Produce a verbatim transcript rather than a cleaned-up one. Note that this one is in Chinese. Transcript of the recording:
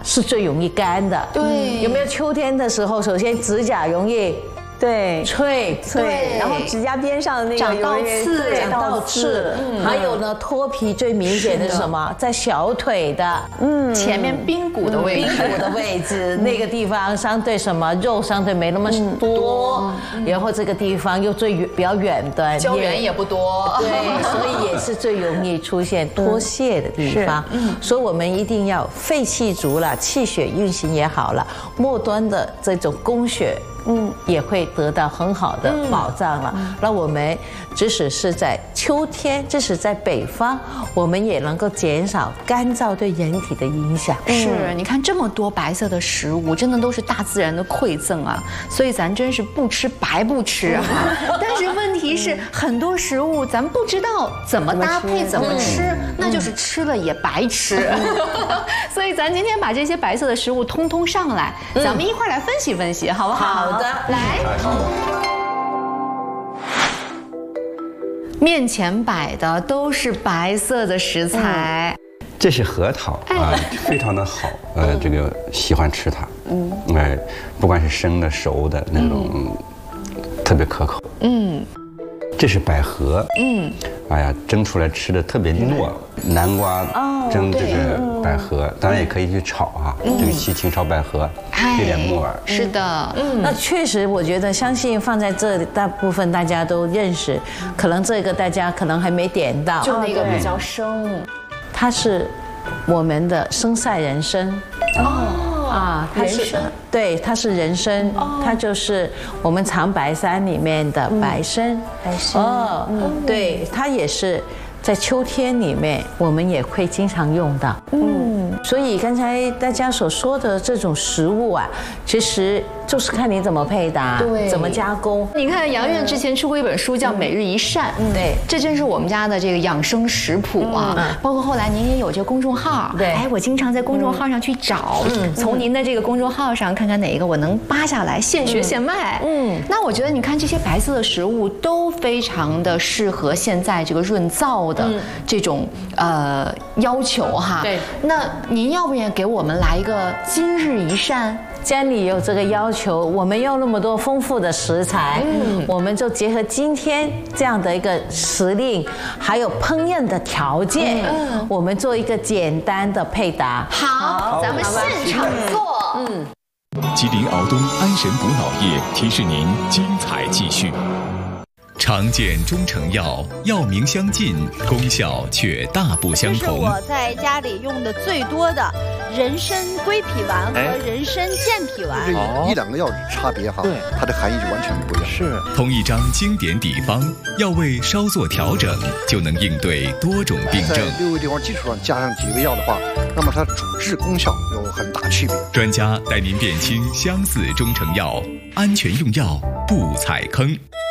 是最容易干的。 对， 有没有秋天的时候，首先指甲容易。 对， 脆脆，然后指甲边上的那个长到刺， 长到刺。还有呢，脱皮最明显的是什么？在小腿的， 嗯，前面髌骨的位置， 髌骨的位置那个地方相对什么肉相对没那么多，然后这个地方又最比较远的， 胶原也不多， 对，所以也是最容易出现脱屑的地方。嗯，所以我们一定要肺气足了，气血运行也好了，末端的这种供血。嗯，也会得到很好的保障了。那我们即使是在秋天，即使在北方，我们也能够减少干燥对人体的影响。 是，你看这么多白色的食物，真的都是大自然的馈赠啊！所以咱真是不吃白不吃哈。但是问题是，很多食物咱不知道怎么搭配、怎么吃，那就是吃了也白吃。所以咱今天把这些白色的食物通通上来，咱们一块来分析分析，好不好？ 好的， 来。面前摆的都是白色的食材， 这是核桃啊，非常的好，呃，这个喜欢吃它，嗯，哎，不管是生的、熟的那种，特别可口。嗯，这是百合，嗯，哎呀，蒸出来吃的特别糯。南瓜蒸这个百合，当然也可以去炒啊，这个西芹炒百合，配点木耳。 是的，嗯， 那确实，我觉得相信放在这里，大部分大家都认识，可能这个大家可能还没点到， 就那个比较生， 它是我们的生晒人参。哦。啊，它是对，它是人参，它就是我们长白山里面的白参。 白参哦，对，它也是在秋天里面，我们也会经常用到。嗯，所以刚才大家所说的这种食物啊，其实就是看你怎么配搭，对，怎么加工。 你看杨院之前出过一本书叫《每日一膳》， 对， 这真是我们家的这个养生食谱啊。包括后来您也有这个公众号， 对， 哎，我经常在公众号上去找，从您的这个公众号上看看哪一个我能扒下来现学现卖。嗯，那我觉得你看这些白色的食物都非常的适合现在这个润燥的这种呃要求哈。对，那您要不也给我们来一个今日一膳？ 既然你有这个要求，我们用那么多丰富的食材，嗯，我们就结合今天这样的一个时令，还有烹饪的条件，嗯，我们做一个简单的配搭。 好，咱们现场做。嗯， 吉林敖东安神补脑液提示您精彩继续。常见中成药，药名相近，功效却大不相同。 这是我在家里用的最多的人参归脾丸和人参健脾丸。 这一两个药差别哈，对，它的含义就完全不一样。 是同一张经典底方，药味稍作调整，就能应对多种病症。 在六味地黄基础上加上几味药的话，那么它主治功效有很大区别。 专家带您辨清相似中成药，安全用药不踩坑。